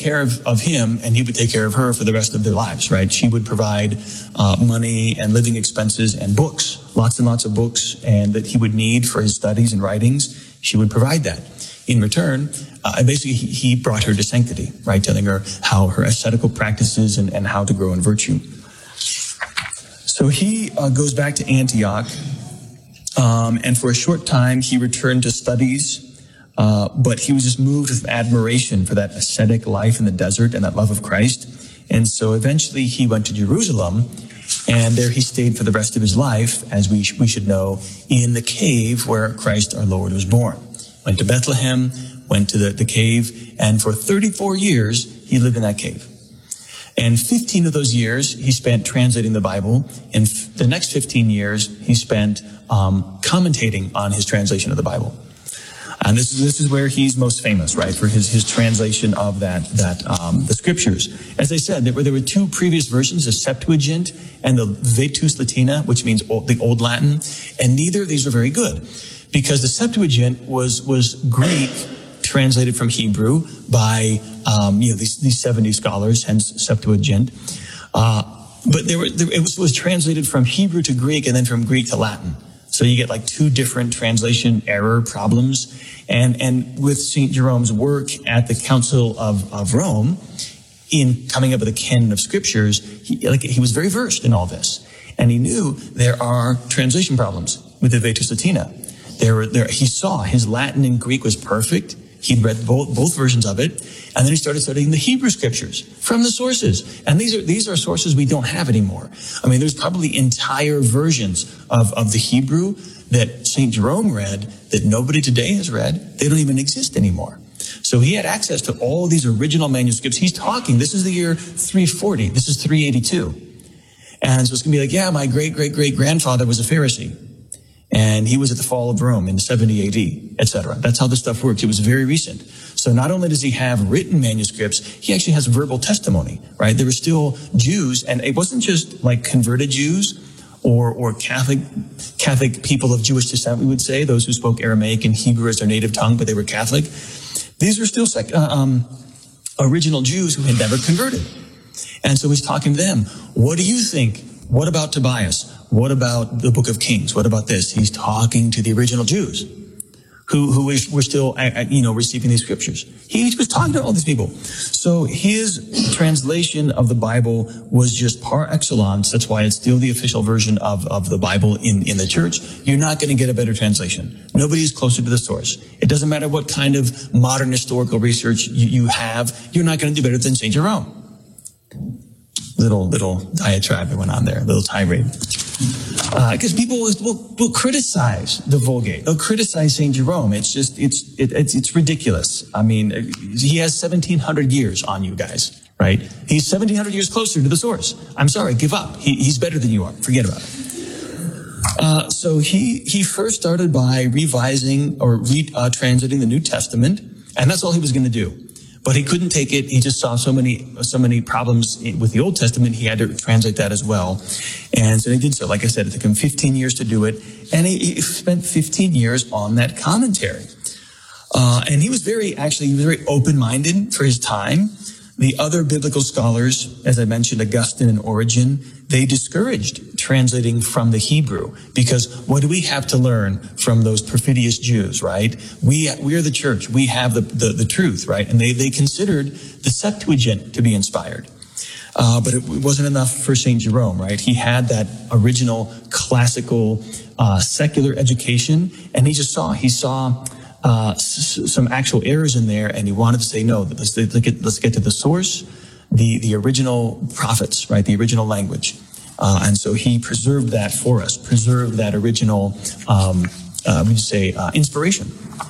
care of him, and he would take care of her for the rest of their lives, right? She would provide money and living expenses and books, lots and lots of books, and that he would need for his studies and writings. She would provide that. In return, basically, he brought her to sanctity, right? Telling her how her ascetical practices and how to grow in virtue. So he goes back to Antioch, and for a short time, he returned to studies, but he was just moved with admiration for that ascetic life in the desert and that love of Christ. And so eventually he went to Jerusalem, and there he stayed for the rest of his life, as we should know, in the cave where Christ our Lord was born. Went to Bethlehem, went to the cave, and for 34 years, he lived in that cave. And 15 of those years, he spent translating the Bible. And the next 15 years, he spent commentating on his translation of the Bible. And this is where he's most famous, right, for his translation of the scriptures. As I said, there were two previous versions, the Septuagint and the Vetus Latina, which means the Old Latin, and neither of these were very good, because the Septuagint was Greek translated from Hebrew by these 70 scholars, hence Septuagint. But it was translated from Hebrew to Greek and then from Greek to Latin. So you get like two different translation error problems. And with St. Jerome's work at the Council of Rome, in coming up with a canon of scriptures, he was very versed in all this. And he knew there are translation problems with the Vetus Latina. He saw his Latin and Greek was perfect. He'd read both versions of it. And then he started studying the Hebrew scriptures from the sources. And these are sources we don't have anymore. I mean, there's probably entire versions of the Hebrew that St. Jerome read that nobody today has read. They don't even exist anymore. So he had access to all these original manuscripts. He's talking, this is the year 340. This is 382. And so it's going to be like, yeah, my great-great-great-grandfather was a Pharisee. And he was at the fall of Rome in 70 AD, etc. That's how this stuff works. It was very recent. So not only does he have written manuscripts, he actually has verbal testimony, right? There were still Jews, and it wasn't just like converted Jews or Catholic people of Jewish descent, we would say, those who spoke Aramaic and Hebrew as their native tongue, but they were Catholic. These were still original Jews who had never converted. And so he's talking to them. What do you think? What about Tobias? What about the Book of Kings? What about this? He's talking to the original Jews who were still, receiving these scriptures. He was talking to all these people. So his translation of the Bible was just par excellence. That's why it's still the official version of the Bible in the church. You're not going to get a better translation. Nobody is closer to the source. It doesn't matter what kind of modern historical research you have. You're not going to do better than St. Jerome. Little diatribe that went on there, little tirade. Because people will criticize the Vulgate. They'll criticize St. Jerome. It's ridiculous. I mean, he has 1,700 years on you guys, right? He's 1,700 years closer to the source. I'm sorry, give up. He's better than you are. Forget about it. So he first started by revising or translating the New Testament, and that's all he was going to do. But he couldn't take it. He just saw so many problems with the Old Testament. He had to translate that as well. And so he did so. Like I said, it took him 15 years to do it. And he spent 15 years on that commentary. And he was very open-minded for his time. The other biblical scholars, as I mentioned, Augustine and Origen, they discouraged translating from the Hebrew, because what do we have to learn from those perfidious Jews, right? We are the church. We have the truth, right? And they considered the Septuagint to be inspired. But it wasn't enough for St. Jerome, right? He had that original classical secular education, and he saw some actual errors in there, and he wanted to say, no, let's get to the source, the original prophets, right? The original language. And so he preserved that for us, preserved that original, inspiration.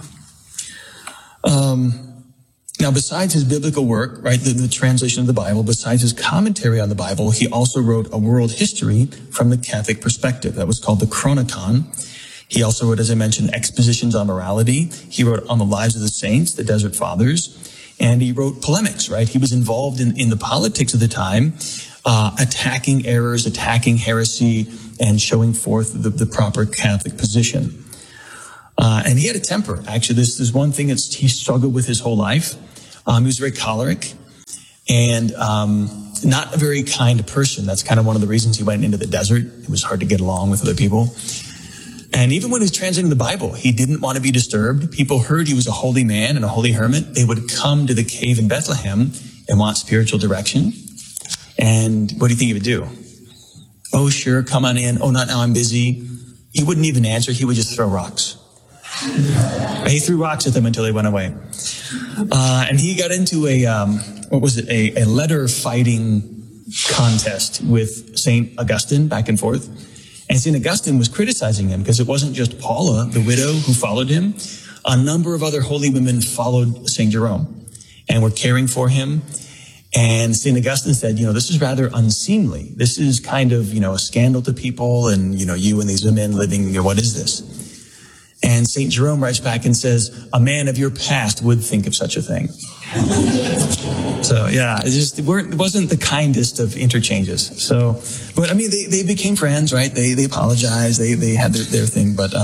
Now, besides his biblical work, right, the translation of the Bible, besides his commentary on the Bible, he also wrote a world history from the Catholic perspective. That was called the Chronicon. He also wrote, as I mentioned, expositions on morality. He wrote on the lives of the saints, the Desert Fathers, and he wrote polemics, right? He was involved in the politics of the time, attacking errors, attacking heresy, and showing forth the proper Catholic position. And he had a temper. Actually, this is one thing he struggled with his whole life. He was very choleric. and not a very kind person. That's kind of one of the reasons he went into the desert. It was hard to get along with other people. And even when he was translating the Bible, he didn't want to be disturbed. People heard he was a holy man and a holy hermit. They would come to the cave in Bethlehem and want spiritual direction. And what do you think he would do? Oh, sure, come on in. Oh, not now, I'm busy. He wouldn't even answer. He would just throw rocks. He threw rocks at them until they went away. And he got into a letter fighting contest with St. Augustine back and forth. And St. Augustine was criticizing him because it wasn't just Paula, the widow, who followed him. A number of other holy women followed St. Jerome and were caring for him. And St. Augustine said, this is rather unseemly. This is kind of, a scandal to people, and, you and these women living, what is this? And St. Jerome writes back and says, a man of your past would think of such a thing. So, yeah, it wasn't the kindest of interchanges. So, but I mean, they became friends, right? They apologized. They had their thing. But,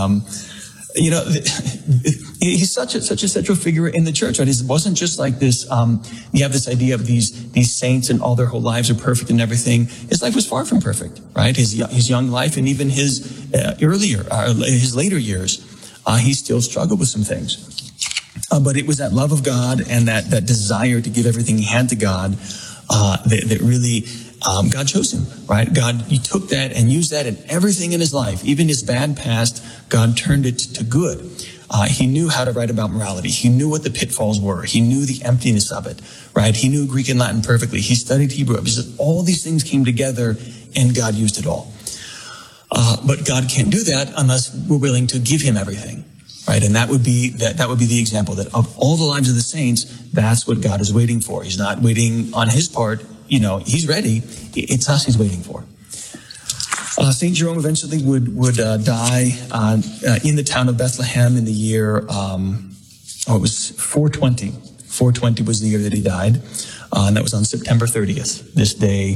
he's such a central figure in the church, right? It wasn't just like this, you have this idea of these saints and all their whole lives are perfect and everything. His life was far from perfect, right? His young life and even his his later years, he still struggled with some things. But it was that love of God and that desire to give everything he had to God, that really, God chose him, right? He took that and used that in everything in his life, even his bad past, God turned it to good. He knew how to write about morality. He knew what the pitfalls were. He knew the emptiness of it, right? He knew Greek and Latin perfectly. He studied Hebrew. All these things came together and God used it all. But God can't do that unless we're willing to give him everything, right? And that would be the example that of all the lives of the saints, that's what God is waiting for. He's not waiting on his part. He's ready. It's us he's waiting for. St. Jerome eventually would die in the town of Bethlehem in the year, it was 420. 420 was the year that he died. And that was on September 30th, this day,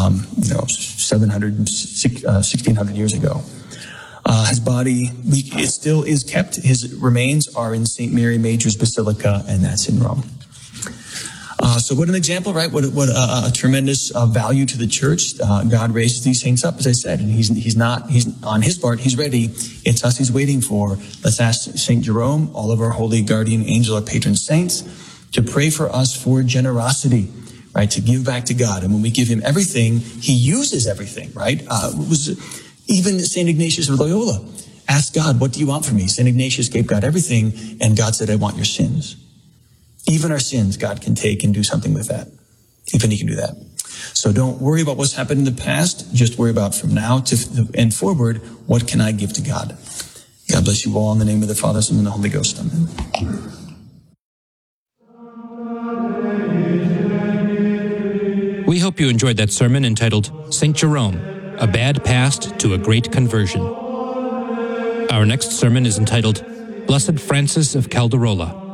1600 years ago. His body, it still is kept. His remains are in St. Mary Major's Basilica, and that's in Rome. So what an example, right? What a tremendous value to the church. God raises these saints up, as I said, and he's on his part, he's ready. It's us he's waiting for. Let's ask St. Jerome, all of our holy guardian angel, our patron saints, to pray for us for generosity, right? To give back to God. And when we give him everything, he uses everything, right? Even St. Ignatius of Loyola asked God, what do you want from me? St. Ignatius gave God everything, and God said, I want your sins. Even our sins, God can take and do something with that. Even he can do that. So don't worry about what's happened in the past. Just worry about from now and forward, what can I give to God? God bless you all in the name of the Father, Son, and the Holy Ghost. Amen. We hope you enjoyed that sermon entitled St. Jerome, A Bad Past to a Great Conversion. Our next sermon is entitled Blessed Francis of Calderola,